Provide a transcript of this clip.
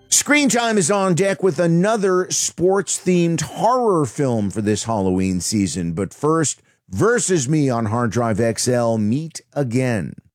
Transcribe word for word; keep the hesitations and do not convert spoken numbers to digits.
Screen Time is on deck with another sports-themed horror film for this Halloween season. But first, Versus Me on Hard Drive X L. Meet again.